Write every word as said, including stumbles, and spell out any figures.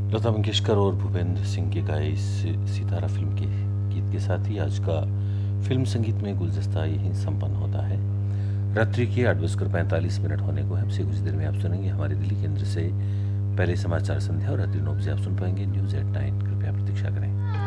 लता मंगेशकर और भूपेंद्र सिंह की गाई इस सितारा फिल्म के गीत के साथ ही आज का फिल्म संगीत में गुलदस्ता यहीं संपन्न होता है। रात्रि के आठ बजकर पैंतालीस मिनट होने को है। हमसे कुछ देर में आप सुनेंगे हमारे दिल्ली केंद्र से पहले समाचार संध्या और रात्रि नौ बजे आप सुन पाएंगे न्यूज़ एट नाइन। कृपया प्रतीक्षा करें।